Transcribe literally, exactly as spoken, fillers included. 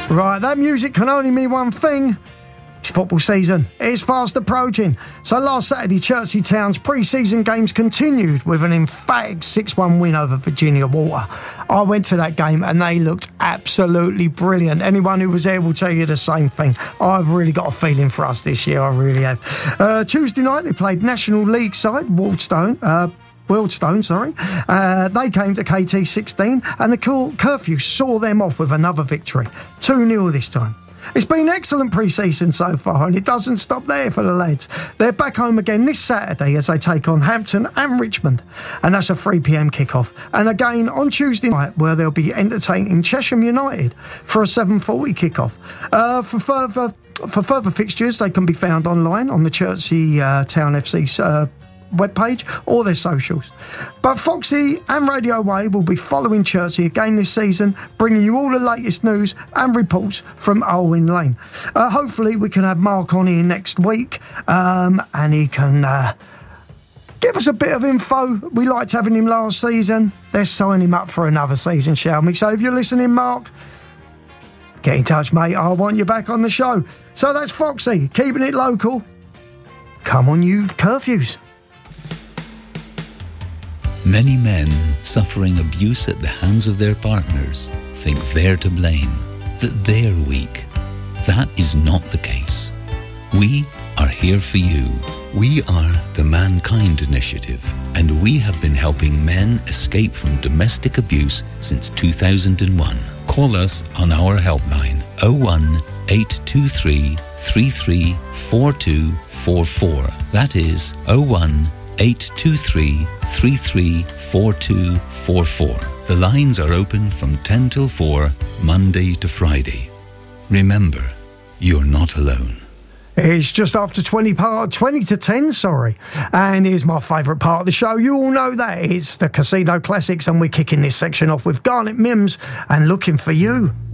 Right, that music can only mean one thing. It's football season. It's fast approaching. So last Saturday, Chertsey Town's pre-season games continued with an emphatic six one win over Virginia Water. I went to that game and they looked absolutely brilliant. Anyone who was there will tell you the same thing. I've really got a feeling for us this year. I really have. Uh, Tuesday night, they played National League side, Waldstone. Uh, Wealdstone, sorry. Uh, they came to K T sixteen and the cur- curfew saw them off with another victory. two nil this time. It's been excellent pre-season so far and it doesn't stop there for the lads. They're back home again this Saturday as they take on Hampton and Richmond, and that's a three p.m. kickoff. And again on Tuesday night where they'll be entertaining Chesham United for a seven forty kickoff. Uh, for further for further fixtures, they can be found online on the Chertsey uh, Town F C uh, webpage or their socials. But Foxy and Radio Way will be following Chertsey again this season, bringing you all the latest news and reports from Alwyn Lane. Uh, hopefully we can have Mark on here next week um, and he can uh, give us a bit of info. We liked having him last season. Let's sign him up for another season, shall we? So if you're listening, Mark, get in touch, mate. I want you back on the show. So that's Foxy, keeping it local. Come on, you curfews. Many men suffering abuse at the hands of their partners think they're to blame, that they're weak. That is not the case. We are here for you. We are the Mankind Initiative, and we have been helping men escape from domestic abuse since two thousand one. Call us on our helpline oh one, eight two three, three three four two four four. That is oh one, eight two three, three three four two four four. The lines are open from ten till four, Monday to Friday. Remember, you're not alone. It's just after twenty part twenty to ten, sorry. And here's my favourite part of the show. You all know that. It's the Casino Classics, and we're kicking this section off with Garnet Mims and Looking for You.